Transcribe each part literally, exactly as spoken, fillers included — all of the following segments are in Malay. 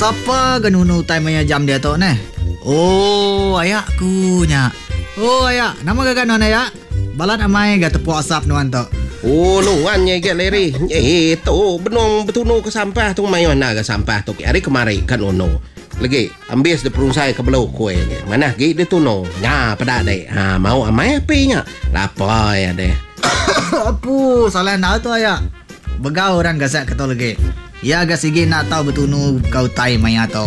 Siapa genunu time maya jam dia tu ne? Oh, ayakku nya. Oh, ayak. Nama gagak nuan ayak? Balat amai gak tepuk asap nuan tu. Oh, nuan nya gak leri. Eh, tu benong betunu ke sampah tu mai mana ke sampah tu. Hari kemari kan ono. Lagi ambil de perungsai ke belau kue. Mana gi de tuno. Nya pada dek. Ha, mau amai api nya. Lapar ya deh. Apu, salah nak tu ayak. Begau orang gasak kata lagi. Ya agak sige nak tahu betunu kau tai maya tau.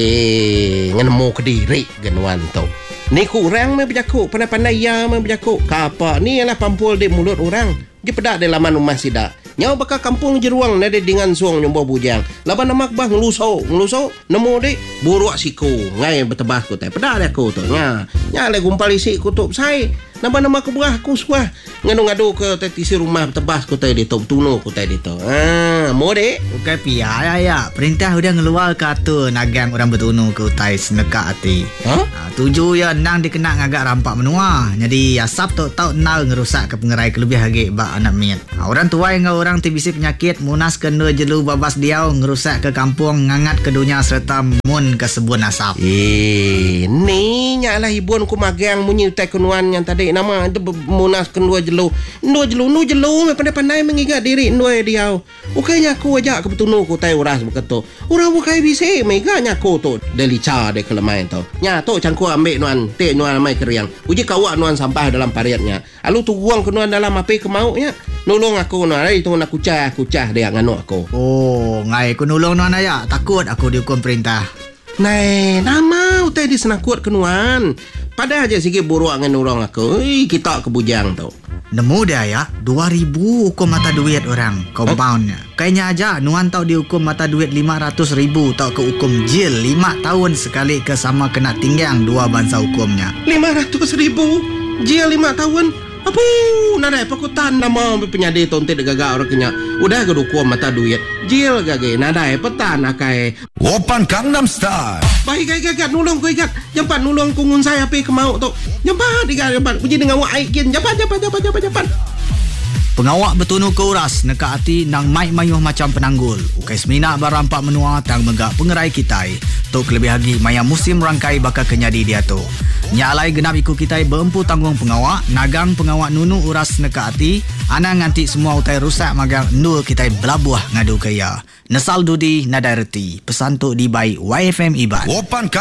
Eh, ngenemu ke diri genuan tau. Ni kurang me berjakuk, pandai-pandai ya me berjakuk. Kapa ni ialah pampul di mulut orang. Dia pedak di laman rumah sidak. Nyau bakal kampung jeruang nade dengan suang nyombo bujang. Laban nama kebah ngelusau, ngelusau nemu dik buruak siku. Ngai bertebas ku tai. Pedak dia ku tu. Nya, nya le gumpal isi kutub sai. Nama-nama kebuah aku suah ngadu-ngadu ke tetisi rumah tebas ku tai ditu tunu ku tai ditu. Ah, mau dek. Bukan pia ya ya. Perintah udah ngeluar kata nagang orang bertunu ke utai seneka hati. Ha? Ha, tuju ya nang dikena ngagak rampak menua. Jadi asap tu tau nal ngerusak ke pengerai kelebih hagi bak anak miat. Ha, orang tua yang orang tibisi penyakit munas kena jelu babas diau ngerusak ke kampung ngangat ke dunia serta mun ke sebun asap. Eh, ni nyalah hibun ku magang munyi utai kenuan yang tadi nama itu munas kendua jelu. Ndua jelu, nu jelu me pandai-pandai mengigat diri ndua diau. Ukainya aku ajak ke betunu ku tai uras beketu. Ura bukai bisi meganya ku tu delica de kelemai tu. Nya tu cangku ambil nuan, te nuan mai keriang. Uji kawak nuan sampah dalam pariatnya. Alu tu buang ke nuan dalam api kemaunya. Nolong aku nuan, ai tu nak kucah, kucah dia nganu aku. Oh, ngai ku nulung nuan ayak. Takut aku dihukum perintah. Nai, nama utai di senakut kenuan. Pada aja sikit buruak dengan orang aku. Eh, kita ke bujang tu. Nemu dia ya, dua ribu hukum mata duit orang, compoundnya. Kayaknya aja, nuan tau dihukum mata duit lima ratus ribu tau ke hukum jil lima tahun sekali ke sama kena tinggang dua bangsa hukumnya. lima ratus ribu? Jil lima tahun? Apa? Nadai pakutan nama penyadi tonte de gaga orang kenya. Udah ke hukum mata duit. Jil gage nadai petan akai. Open Gangnam Style. Baik gage gage nulung ku ikat. Jampan nulung kungun saya api kemau tu. Jampan diga jampan. Uji dengan wak aikin. Jampan jampan jampan jampan jampan. Pengawak betunu ke uras neka hati nang mai mayuh macam penanggul. Ukai semina barampak menua tang megak pengerai kitai. Tok lebih lagi maya musim rangkai bakal kenyadi dia tu. Nyalai genap ikut kitai berempu tanggung pengawak. Nagang pengawak nunu uras neka hati. Ana nganti semua utai rusak magang nur kitai belabuah ngadu kaya. Nesal dudi nadai reti. Pesan tu di by Y F M Iban. Open